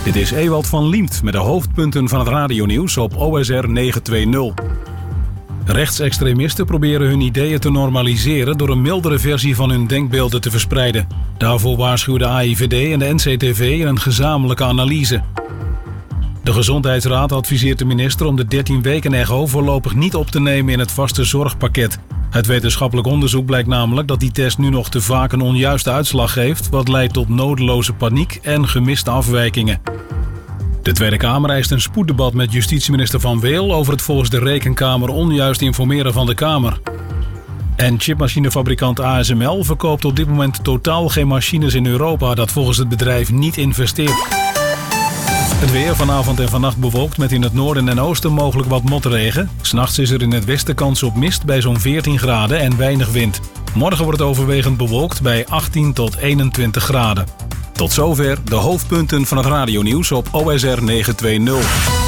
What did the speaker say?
Dit is Ewald van Liemt met de hoofdpunten van het radionieuws op OSR 920. Rechtsextremisten proberen hun ideeën te normaliseren door een mildere versie van hun denkbeelden te verspreiden. Daarvoor waarschuwen de AIVD en de NCTV in een gezamenlijke analyse. De Gezondheidsraad adviseert de minister om de 13-weken-echo voorlopig niet op te nemen in het vaste zorgpakket. Uit wetenschappelijk onderzoek blijkt namelijk dat die test nu nog te vaak een onjuiste uitslag geeft, wat leidt tot nodeloze paniek en gemiste afwijkingen. De Tweede Kamer eist een spoeddebat met justitieminister Van Weel over het volgens de Rekenkamer onjuist informeren van de Kamer. En chipmachinefabrikant ASML verkoopt op dit moment totaal geen machines in Europa dat volgens het bedrijf niet investeert. Het weer vanavond en vannacht bewolkt met in het noorden en oosten mogelijk wat motregen. 's Nachts is er in het westen kans op mist bij zo'n 14 graden en weinig wind. Morgen wordt het overwegend bewolkt bij 18 tot 21 graden. Tot zover de hoofdpunten van het radionieuws op OSR 920.